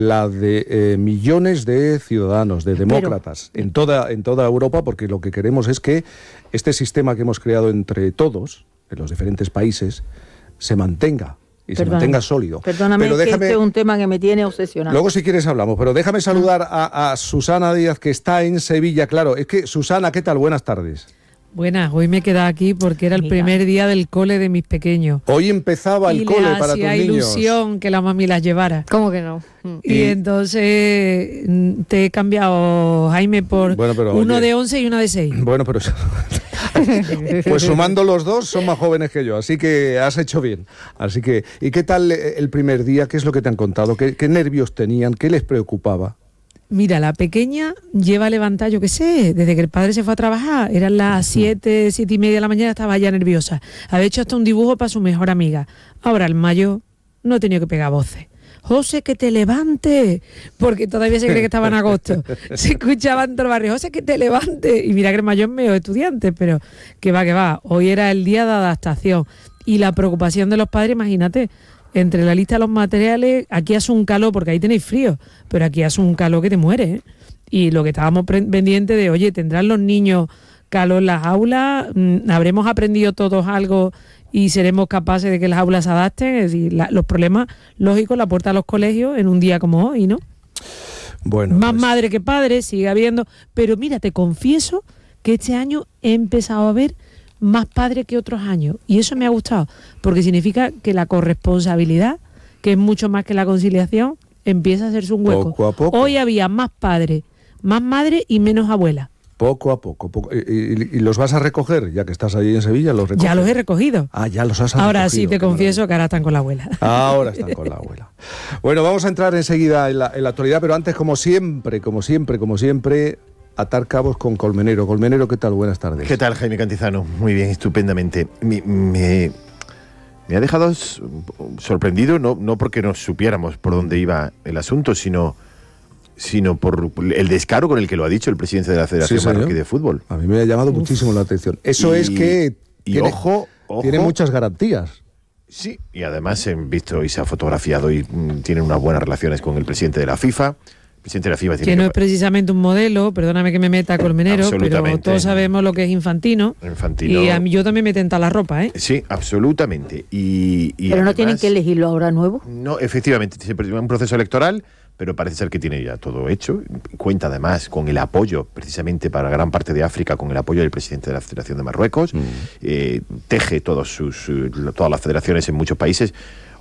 la de millones de ciudadanos, de demócratas, en toda Europa, porque lo que queremos es que este sistema que hemos creado entre todos, en los diferentes países, se mantenga y se mantenga sólido. Perdóname, pero déjame, que este es un tema que me tiene obsesionado. Luego, si quieres, hablamos, pero déjame saludar a Susana Díaz, que está en Sevilla. Claro, es que, Susana, ¿qué tal? Buenas tardes. Buenas, hoy me he quedado aquí porque era el primer día del cole de mis pequeños. Hoy empezaba el cole para tus niños. Y ilusión que la mami las llevara. ¿Cómo que no? Y entonces te he cambiado, Jaime, por uno de 11 y una de 6. Bueno, pero pues sumando los dos son más jóvenes que yo, así que has hecho bien. Así que, ¿y qué tal el primer día? ¿Qué es lo que te han contado? ¿Qué nervios tenían? ¿Qué les preocupaba? Mira, la pequeña lleva levantada, yo qué sé, desde que el padre se fue a trabajar, eran las 7:30 de la mañana, estaba ya nerviosa. Había hecho hasta un dibujo para su mejor amiga. Ahora el mayor no ha tenido que pegar voces. José, que te levante, porque todavía se cree que estaba en agosto. Se escuchaba en todo el barrio, José, que te levante. Y mira que el mayor es medio estudiante, pero que va. Hoy era el día de adaptación. Y la preocupación de los padres, imagínate, entre la lista de los materiales, aquí hace un calor, porque ahí tenéis frío, pero aquí hace un calor que te muere, ¿eh? Y lo que estábamos pendientes de, oye, ¿tendrán los niños calor en las aulas? ¿Habremos aprendido todos algo y seremos capaces de que las aulas se adapten? Es decir, los problemas lógicos, la puerta a los colegios en un día como hoy, ¿no? Bueno, más madre que padre, sigue habiendo, pero mira, te confieso que este año he empezado a ver más padre que otros años, y eso me ha gustado, porque significa que la corresponsabilidad, que es mucho más que la conciliación, empieza a hacerse un hueco. Poco a poco. Hoy había más padres, más madres y menos abuelas. Poco a poco. ¿Y los vas a recoger? Ya que estás allí en Sevilla, ¿los recoges? Ya los he recogido. Ah, ya los has recogido. Ahora sí te confieso que ahora están con la abuela. Ahora están con la abuela. Bueno, vamos a entrar enseguida en la actualidad, pero antes, como siempre, atar cabos con Colmenero. Colmenero, ¿qué tal? Buenas tardes. ¿Qué tal, Jaime Cantizano? Muy bien, estupendamente. Me ha dejado sorprendido, no porque no supiéramos por dónde iba el asunto, sino por el descaro con el que lo ha dicho el presidente de la Federación Marroquí de Fútbol. A mí me ha llamado muchísimo la atención. Eso es que tiene muchas garantías. Sí, y además he visto y se ha fotografiado y tienen unas buenas relaciones con el presidente de la FIFA. El presidente de la FIFA tiene que no es precisamente un modelo, perdóname que me meta Colmenero, pero todos sabemos lo que es Infantino. Y a mí yo también me tenta la ropa, ¿eh? Sí, absolutamente. Y pero además, no tienen que elegirlo ahora nuevo. No, efectivamente, es un proceso electoral, pero parece ser que tiene ya todo hecho. Cuenta además con el apoyo, precisamente para gran parte de África, con el apoyo del presidente de la Federación de Marruecos. Teje todas las federaciones en muchos países.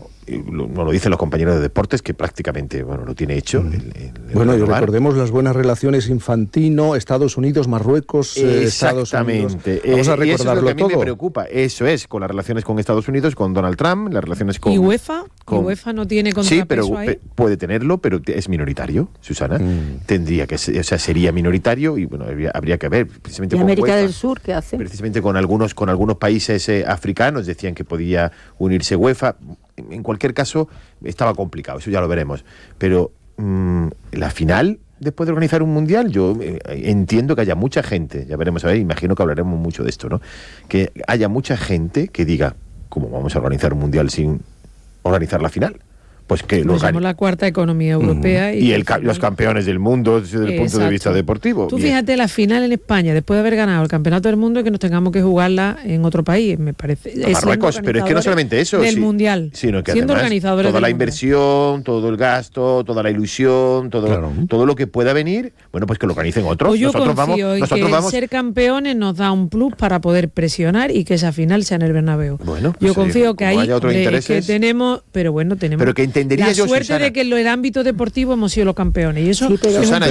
Lo dicen los compañeros de deportes, que prácticamente lo tiene hecho. Bueno, y recordemos las buenas relaciones Infantino, Estados Unidos, Marruecos, Estados Unidos. Vamos a recordarlo todo. Y eso es lo que a mí me preocupa. Eso es, con las relaciones con Estados Unidos, con Donald Trump, las relaciones con... ¿Y UEFA? ¿UEFA no tiene contrapeso? Sí, pero puede tenerlo, pero es minoritario, Susana. Tendría que ser, sería minoritario y habría que ver. Precisamente ¿Y con América UEFA, del Sur qué hace? Precisamente con algunos países africanos decían que podía unirse UEFA. En cualquier caso, estaba complicado, eso ya lo veremos. Pero la final, después de organizar un mundial, yo entiendo que haya mucha gente, ya veremos, imagino que hablaremos mucho de esto, ¿no? Que haya mucha gente que diga, ¿cómo vamos a organizar un mundial sin organizar la final? Pues que lo somos la cuarta economía europea. Y los campeones del mundo desde el punto de vista deportivo. Tú fíjate la final en España, después de haber ganado el campeonato del mundo, y que nos tengamos que jugarla en otro país, me parece. Marruecos, pero es que no solamente eso. Del mundial. Sino que siendo además, organizadores toda la inversión, todo el gasto, toda la ilusión, todo lo que pueda venir, pues que lo organicen otros. Pues yo confío en que ser campeones nos da un plus para poder presionar y que esa final sea en el Bernabéu. Bueno, yo confío que ahí que tenemos, pero tenemos. Pero que entendería la yo, suerte Susana, de que en el ámbito deportivo hemos sido los campeones. Y eso, sí,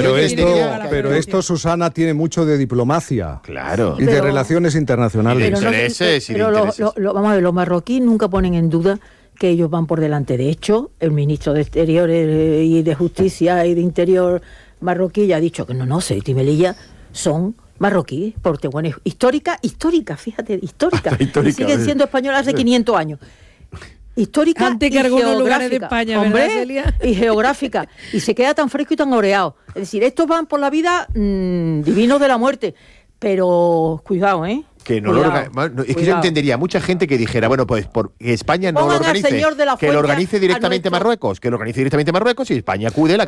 pero esto, Susana, tiene mucho de diplomacia. Claro. Y de relaciones internacionales. Vamos a ver, los marroquíes nunca ponen en duda que ellos van por delante. De hecho, el ministro de Exteriores y de Justicia y de Interior marroquí ya ha dicho que no, Ceuta y Melilla son marroquíes, porteguanes. Histórica, fíjate, histórica. Y siguen siendo españolas hace 500 años. Histórica antes que algunos lugares de España, hombre, ¿verdad, Celia? Y geográfica, y se queda tan fresco y tan oreado. Es decir, estos van por la vida divinos de la muerte, pero cuidado, Que no es que yo entendería mucha gente que dijera, bueno, pues que España no lo organice, que lo organice directamente Marruecos, y España acude, la